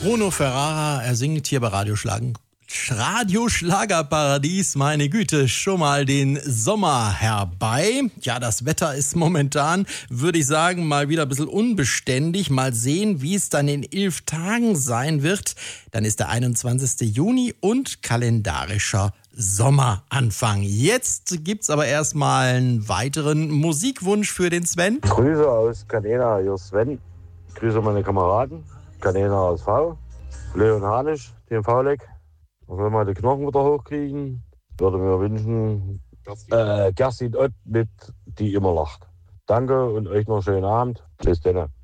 Bruno Ferrara, er singt hier bei Radio Schlagerparadies, meine Güte, schon mal den Sommer herbei. Ja, das Wetter ist momentan, würde ich sagen, mal wieder ein bisschen unbeständig. Mal sehen, wie es dann in 11 Tagen sein wird. Dann ist der 21. Juni und kalendarischer Sommeranfang. Jetzt gibt's aber erstmal einen weiteren Musikwunsch für den Sven. Grüße aus Canena, hier ist Sven. Grüße meine Kameraden. Canena aus V. Leon Hanisch, den V-Leck. Ich will mal die Knochen wieder hochkriegen. Würde mir wünschen, Kerstin Ott mit Die immer lacht. Danke und euch noch einen schönen Abend. Bis dann.